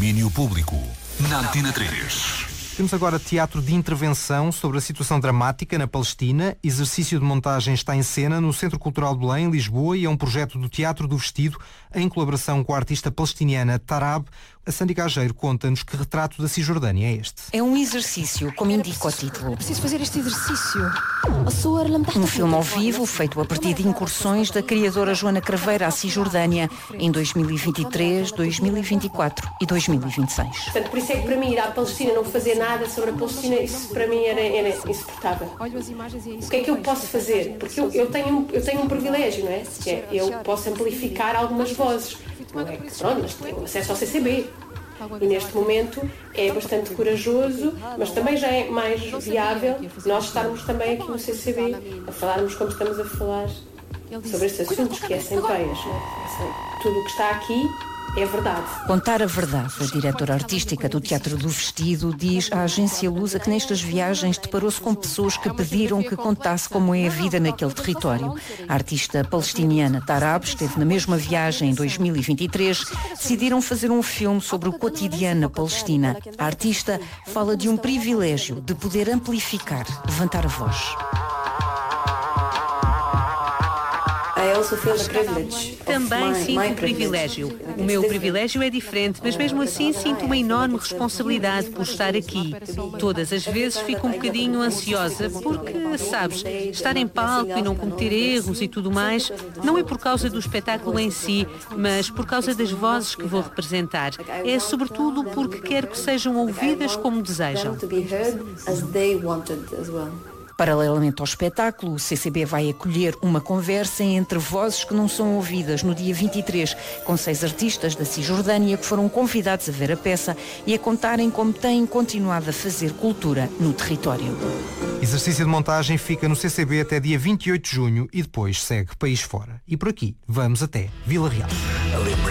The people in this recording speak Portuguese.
domínio público. Na Antena 3. Temos agora teatro de intervenção sobre a situação dramática na Palestina. Exercício de montagem está em cena no Centro Cultural de Belém, em Lisboa, e é um projeto do Teatro do Vestido, em colaboração com a artista palestiniana Tarab. A Sandy Gageiro conta-nos que retrato da Cisjordânia é este. É um exercício, como indica o título. Preciso fazer este exercício. Um filme ao vivo, feito a partir de incursões da criadora Joana Craveira à Cisjordânia em 2023, 2024 e 2026. Portanto, por isso é que para mim ir à Palestina, não fazer nada sobre a Palestina, isso para mim era insuportável. O que é que eu posso fazer? Porque eu tenho um privilégio, não é? Que é, eu posso amplificar algumas vozes. Não é que, pronto, mas tenho acesso ao CCB. E neste momento é bastante corajoso, mas também já é mais viável nós estarmos também aqui no CCB a falarmos como estamos a falar sobre estes assuntos, que é sem peias. Tudo o que está aqui é verdade. Contar a verdade. A diretora artística do Teatro do Vestido diz à agência Lusa que nestas viagens deparou-se com pessoas que pediram que contasse como é a vida naquele território. A artista palestiniana Tarab esteve na mesma viagem em 2023. Decidiram fazer um filme sobre o cotidiano na Palestina. A artista fala de um privilégio de poder amplificar, levantar a voz. Também sinto um privilégio. O meu privilégio é diferente, mas mesmo assim sinto uma enorme responsabilidade por estar aqui. Todas as vezes fico um bocadinho ansiosa porque, sabes, estar em palco e não cometer erros e tudo mais, não é por causa do espetáculo em si, mas por causa das vozes que vou representar. É sobretudo porque quero que sejam ouvidas como desejam. Paralelamente ao espetáculo, o CCB vai acolher uma conversa entre vozes que não são ouvidas no dia 23, com 6 artistas da Cisjordânia que foram convidados a ver a peça e a contarem como têm continuado a fazer cultura no território. Exercício de montagem fica no CCB até dia 28 de junho e depois segue país fora. E por aqui, vamos até Vila Real.